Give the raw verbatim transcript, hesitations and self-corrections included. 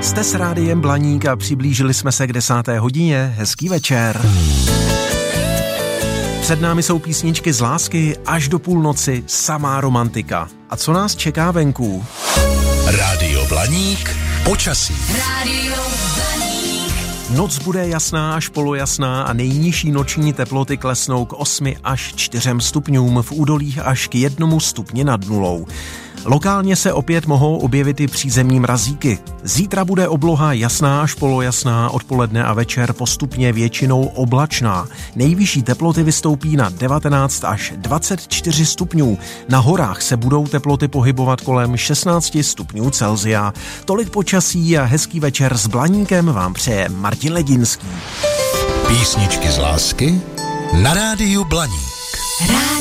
Jste s Rádiem Blaník a přiblížili jsme se k desáté hodině. Hezký večer. Před námi jsou písničky z lásky až do půlnoci, samá romantika. A co nás čeká venku? Rádio Blaník, počasí. Rádio Blaník. Noc bude jasná až polojasná a nejnižší noční teploty klesnou k osmi až čtyřem stupňům, v údolích až k jednomu stupni nad nulou. Lokálně se opět mohou objevit i přízemní mrazíky. Zítra bude obloha jasná až polojasná, odpoledne a večer postupně většinou oblačná. Nejvyšší teploty vystoupí na devatenáct až dvacet čtyři stupňů. Na horách se budou teploty pohybovat kolem šestnáct stupňů Celsia. Tolik počasí a hezký večer s Blaníkem vám přeje Martin Ledinský. Písničky z lásky na Rádiu Blaník.